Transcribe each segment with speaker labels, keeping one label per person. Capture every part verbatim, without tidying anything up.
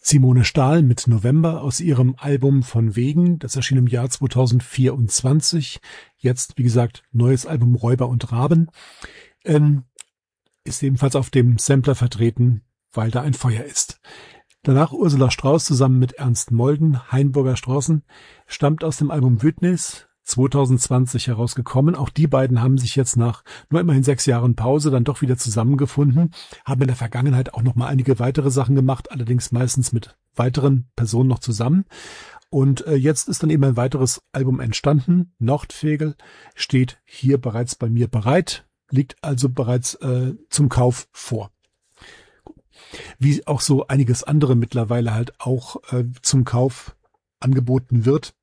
Speaker 1: Simone Stahl mit November aus ihrem Album Von Wegen. Das erschien im Jahr zweitausendvierundzwanzig. Jetzt, wie gesagt, neues Album Räuber und Raben. Ähm, ist ebenfalls auf dem Sampler vertreten, weil da ein Feuer ist. Danach Ursula Strauß zusammen mit Ernst Molden, Hainburger Straßen, stammt aus dem Album Wildnis, zweitausendzwanzig herausgekommen. Auch die beiden haben sich jetzt nach nur immerhin sechs Jahren Pause dann doch wieder zusammengefunden, haben in der Vergangenheit auch noch mal einige weitere Sachen gemacht, allerdings meistens mit weiteren Personen noch zusammen. Und äh, jetzt ist dann eben ein weiteres Album entstanden. Nordfegel steht hier bereits bei mir bereit, liegt also bereits äh, zum Kauf vor. Wie auch so einiges andere mittlerweile halt auch äh, zum Kauf angeboten wird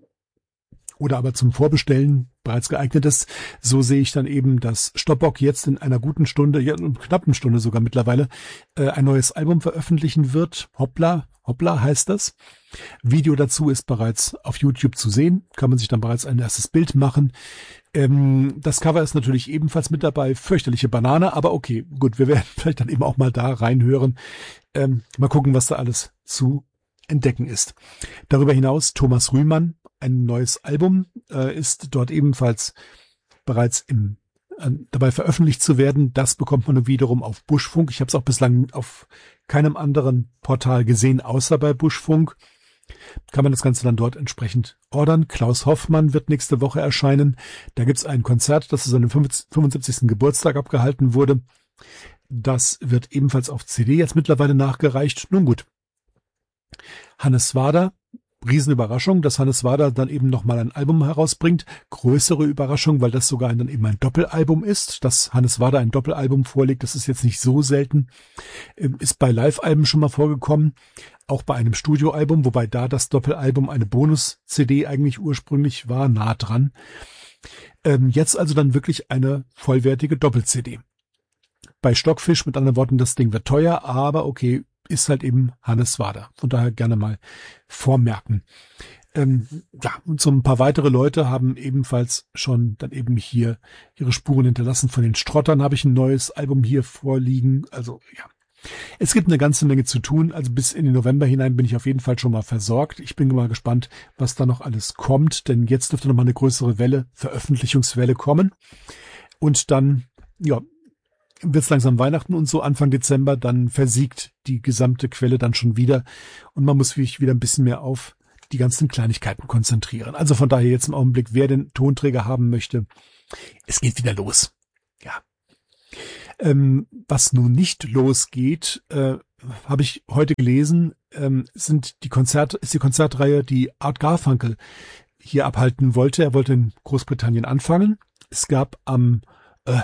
Speaker 1: oder aber zum Vorbestellen bereits geeignet ist. So sehe ich dann eben, dass Stopbock jetzt in einer guten Stunde, ja, in knappen Stunde sogar mittlerweile, äh, ein neues Album veröffentlichen wird. Hoppla, hoppla heißt das. Video dazu ist bereits auf YouTube zu sehen. Kann man sich dann bereits ein erstes Bild machen. Ähm, das Cover ist natürlich ebenfalls mit dabei. Fürchterliche Banane, aber okay, gut, wir werden vielleicht dann eben auch mal da reinhören. Ähm, mal gucken, was da alles zu entdecken ist. Darüber hinaus Thomas Rühmann, ein neues Album, äh, ist dort ebenfalls bereits im, äh, dabei veröffentlicht zu werden. Das bekommt man wiederum auf Buschfunk. Ich habe es auch bislang auf keinem anderen Portal gesehen, außer bei Buschfunk. Kann man das Ganze dann dort entsprechend ordern. Klaus Hoffmann wird nächste Woche erscheinen. Da gibt es ein Konzert, das zu seinem fünfundsiebzigsten Geburtstag abgehalten wurde. Das wird ebenfalls auf C D jetzt mittlerweile nachgereicht. Nun gut. Hannes Wader, Riesenüberraschung, dass Hannes Wader dann eben nochmal ein Album herausbringt. Größere Überraschung, weil das sogar dann eben ein Doppelalbum ist. Dass Hannes Wader ein Doppelalbum vorlegt, das ist jetzt nicht so selten. Ist bei Live-Alben schon mal vorgekommen. Auch bei einem Studioalbum, wobei da das Doppelalbum eine Bonus-C D eigentlich ursprünglich war, nah dran. Jetzt also dann wirklich eine vollwertige Doppel-C D. Bei Stockfisch, mit anderen Worten, das Ding wird teuer, aber okay, ist halt eben Hannes Wader. Von daher gerne mal vormerken. Ähm, ja, und so ein paar weitere Leute haben ebenfalls schon dann eben hier ihre Spuren hinterlassen. Von den Strottern habe ich ein neues Album hier vorliegen. Also ja, es gibt eine ganze Menge zu tun. Also bis in den November hinein bin ich auf jeden Fall schon mal versorgt. Ich bin mal gespannt, was da noch alles kommt, denn jetzt dürfte noch mal eine größere Welle, Veröffentlichungswelle kommen. Und dann, ja, wird's langsam Weihnachten und so Anfang Dezember, dann versiegt die gesamte Quelle dann schon wieder und man muss sich wieder ein bisschen mehr auf die ganzen Kleinigkeiten konzentrieren. Also von daher jetzt im Augenblick, wer den Tonträger haben möchte, es geht wieder los. Ja. Ähm, was nun nicht losgeht, äh, habe ich heute gelesen, ähm, sind die Konzerte, ist die Konzertreihe, die Art Garfunkel hier abhalten wollte. Er wollte in Großbritannien anfangen. Es gab am äh,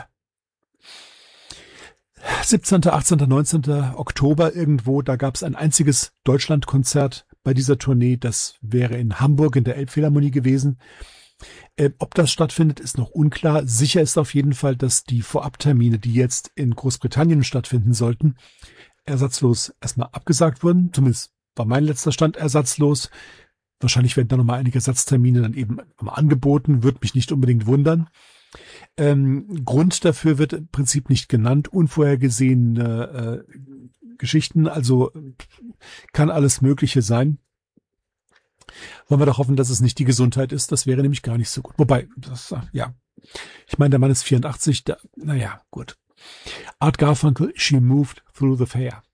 Speaker 1: siebzehnten, achtzehnten, neunzehnten Oktober irgendwo, da gab es ein einziges Deutschlandkonzert bei dieser Tournee. Das wäre in Hamburg in der Elbphilharmonie gewesen. Äh, ob das stattfindet, ist noch unklar. Sicher ist auf jeden Fall, dass die Vorabtermine, die jetzt in Großbritannien stattfinden sollten, ersatzlos erstmal abgesagt wurden. Zumindest war mein letzter Stand ersatzlos. Wahrscheinlich werden da nochmal einige Ersatztermine dann eben angeboten. Würde mich nicht unbedingt wundern. Ähm, Grund dafür wird im Prinzip nicht genannt, unvorhergesehene äh, Geschichten, also kann alles Mögliche sein. Wollen wir doch hoffen, dass es nicht die Gesundheit ist, das wäre nämlich gar nicht so gut. Wobei, das, ja, ich meine, der Mann ist vierundachtzig, da, naja, gut. Art Garfunkel, She Moved Through the Fair.